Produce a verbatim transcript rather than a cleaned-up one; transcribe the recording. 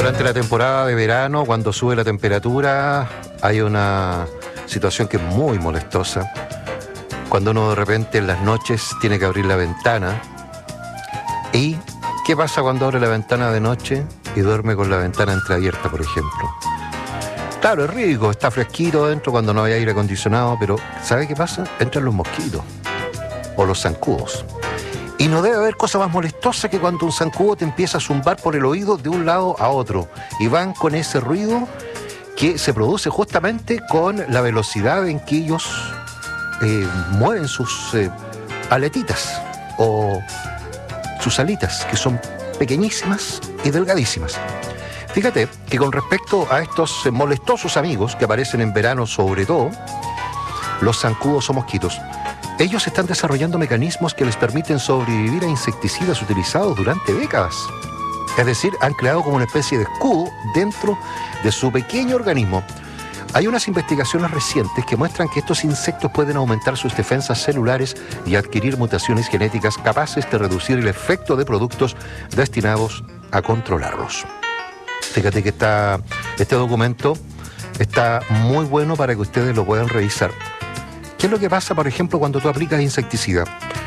Durante la temporada de verano, cuando sube la temperatura, hay una situación que es muy molestosa. Cuando uno de repente en las noches tiene que abrir la ventana. ¿Y qué pasa cuando abre la ventana de noche y duerme con la ventana entreabierta, por ejemplo? Claro, es rico, está fresquito dentro cuando no hay aire acondicionado, pero ¿sabe qué pasa? Entran los mosquitos o los zancudos. Y no debe haber cosa más molestosa que cuando un zancudo te empieza a zumbar por el oído de un lado a otro. Y van con ese ruido que se produce justamente con la velocidad en que ellos eh, mueven sus eh, aletitas o sus alitas, que son pequeñísimas y delgadísimas. Fíjate que con respecto a estos eh, molestosos amigos que aparecen en verano sobre todo, los zancudos o mosquitos, ellos están desarrollando mecanismos que les permiten sobrevivir a insecticidas utilizados durante décadas. Es decir, han creado como una especie de escudo dentro de su pequeño organismo. Hay unas investigaciones recientes que muestran que estos insectos pueden aumentar sus defensas celulares y adquirir mutaciones genéticas capaces de reducir el efecto de productos destinados a controlarlos. Fíjate que está, este documento está muy bueno para que ustedes lo puedan revisar. ¿Qué es lo que pasa, por ejemplo, cuando tú aplicas insecticida?